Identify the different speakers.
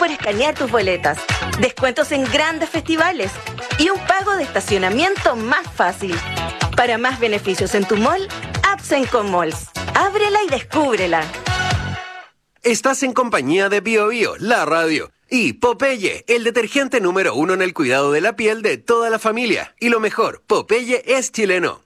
Speaker 1: por escanear tus boletas, descuentos en grandes festivales y un pago de estacionamiento más fácil. Para más beneficios en tu mall, Absenco Malls. Ábrela y descúbrela.
Speaker 2: Estás en compañía de Bio Bio, la radio, y Popeye, el detergente número 1 en el cuidado de la piel de toda la familia. Y lo mejor, Popeye es chileno.